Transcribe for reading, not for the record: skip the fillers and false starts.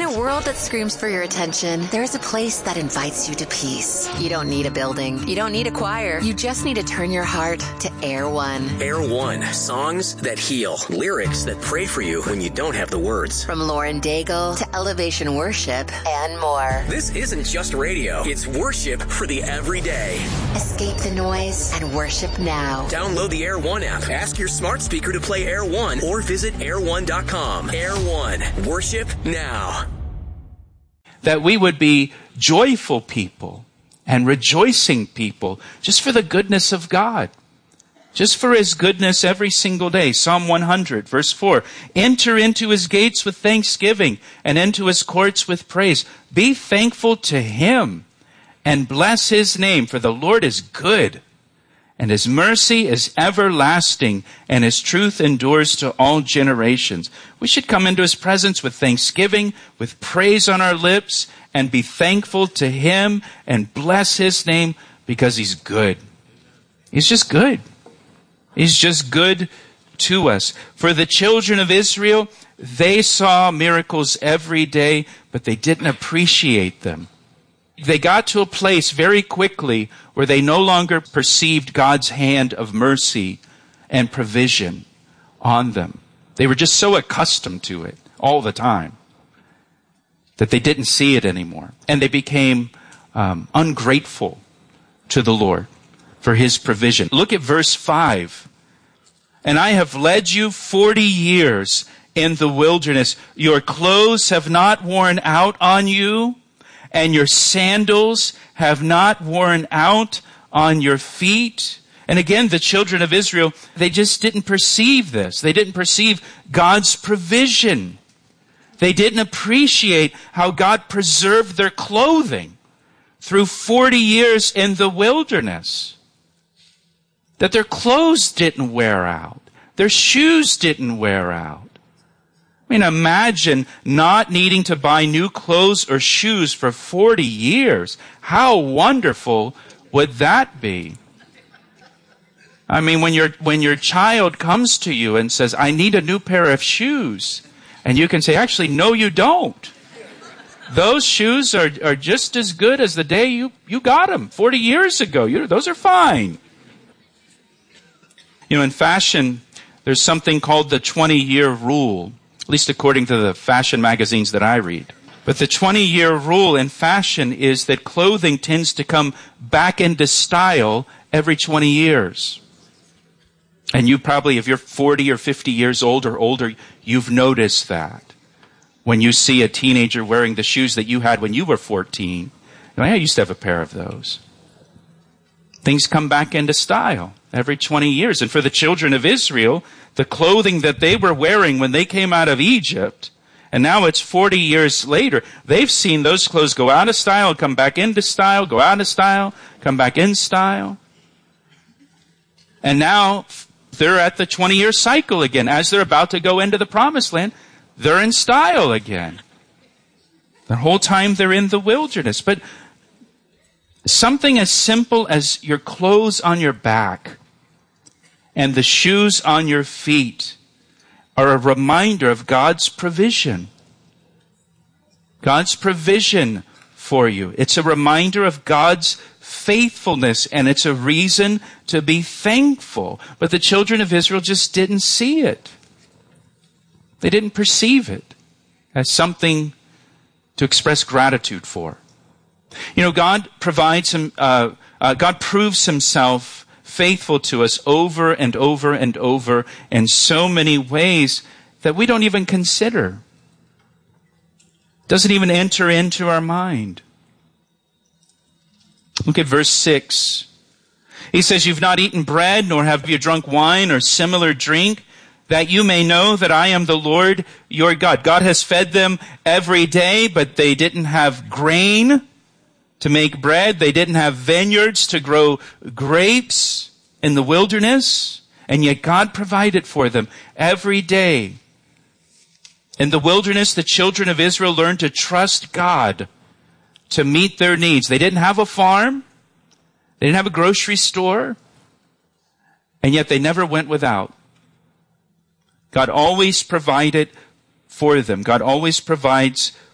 a world that screams for your attention, there's a place that invites you to peace. You don't need a building. You don't need a choir. You just need to turn your heart to Air One. Air One. Songs that heal. Lyrics that pray for you when you don't have the words. From Lauren Daigle to Elevation Worship and more. This isn't just radio. It's worship for the everyday. Escape the noise and worship now. Download the Air One app. Ask your smart speaker to play Air One or visit air1.com. Air One. Worship now. That we would be joyful people and rejoicing people just for the goodness of God. Just for His goodness every single day. Psalm 100, verse 4. Enter into His gates with thanksgiving and into His courts with praise. Be thankful to Him and bless His name, for the Lord is good, and His mercy is everlasting, and His truth endures to all generations. We should come into His presence with thanksgiving, with praise on our lips, and be thankful to Him and bless His name because He's good. He's just good. He's just good to us. For the children of Israel, they saw miracles every day, but they didn't appreciate them. They got to a place very quickly where they no longer perceived God's hand of mercy and provision on them. They were just so accustomed to it all the time that they didn't see it anymore. And they became ungrateful to the Lord for His provision. Look at verse 5. And I have led you 40 years in the wilderness. Your clothes have not worn out on you, and your sandals have not worn out on your feet. And again, the children of Israel, they just didn't perceive this. They didn't perceive God's provision. They didn't appreciate how God preserved their clothing through 40 years in the wilderness. That their clothes didn't wear out. Their shoes didn't wear out. I mean, imagine not needing to buy new clothes or shoes for 40 years. How wonderful would that be? I mean, when your child comes to you and says, I need a new pair of shoes, and you can say, actually, no, you don't. Those shoes are just as good as the day you got them 40 years ago. Those are fine. You know, in fashion, there's something called the 20-year rule, at least according to the fashion magazines that I read. But the 20-year rule in fashion is that clothing tends to come back into style every 20 years. And you probably, if you're 40 or 50 years old or older, you've noticed that. When you see a teenager wearing the shoes that you had when you were 14, I used to have a pair of those. Things come back into style every 20 years. And for the children of Israel, the clothing that they were wearing when they came out of Egypt, and now it's 40 years later, they've seen those clothes go out of style, come back into style, go out of style, come back in style. And now they're at the 20-year cycle again. As they're about to go into the promised land, they're in style again. The whole time they're in the wilderness. But something as simple as your clothes on your back and the shoes on your feet are a reminder of God's provision. God's provision for you. It's a reminder of God's faithfulness, and it's a reason to be thankful. But the children of Israel just didn't see it. They didn't perceive it as something to express gratitude for. You know, God provides God proves Himself faithful to us over and over and over in so many ways that we don't even consider. Doesn't even enter into our mind. Look at verse 6. He says, you've not eaten bread, nor have you drunk wine or similar drink, that you may know that I am the Lord your God. God has fed them every day, but they didn't have grain to make bread. They didn't have vineyards to grow grapes in the wilderness. And yet God provided for them every day. In the wilderness, the children of Israel learned to trust God to meet their needs. They didn't have a farm. They didn't have a grocery store. And yet they never went without. God always provided for them. God always provides